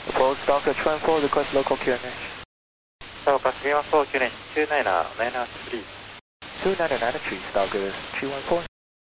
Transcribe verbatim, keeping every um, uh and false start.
For Stalker two one four, request local Q N H. Stalker three one four, Q N H two nine nine three. two nine nine three, Stalker two one four.